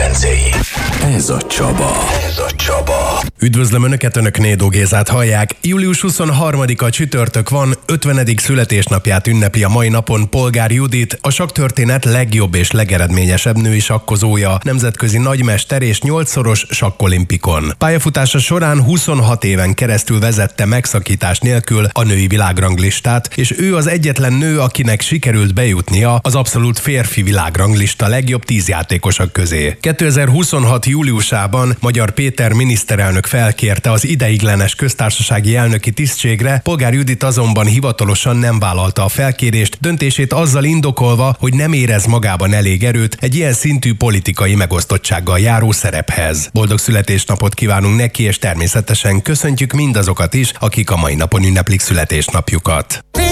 kedvencei. Ez a Csaba. Üdvözlöm Önöket, Önök Nédó Gézát hallják. Július 23-a csütörtök van, 50. születésnapját ünnepli a mai napon Polgár Judit, a sakktörténet legjobb és legeredményesebb női sakkozója, nemzetközi nagymester és 8-szoros sakkolimpikon. Pályafutása során 26 éven keresztül vezette megszakítás nélkül a női világranglistát, és ő az egyetlen nő, akinek sikerült bejutnia az abszolút férfi világranglista legjobb 10 játékosok közé. 2026. júliusában Magyar Péter miniszterelnök felkérte az ideiglenes köztársasági elnöki tisztségre, Polgár Judit azonban hivatalosan nem vállalta a felkérést, döntését azzal indokolva, hogy nem érez magában elég erőt egy ilyen szintű politikai megosztottsággal járó szerephez. Boldog születésnapot kívánunk neki, és természetesen köszöntjük mindazokat is, akik a mai napon ünneplik születésnapjukat.